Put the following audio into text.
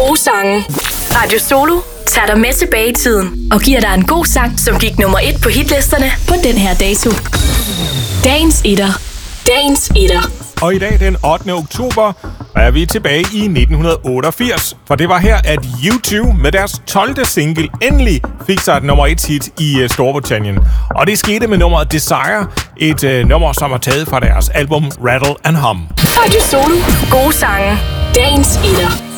gode sange. Radio Solo tager dig med tilbage i tiden og giver dig en god sang, som gik nummer 1 på hitlisterne på den her dato. Dagens etter. Dagens etter. Og i dag, den 8. oktober, er vi tilbage i 1988. For det var her, at U2 med deres 12. single endelig fik sig et nummer 1 hit i Storbritannien. Og det skete med nummeret Desire, et nummer, som er taget fra deres album Rattle and Hum. Radio Solo. Gode sange. Dagens etter.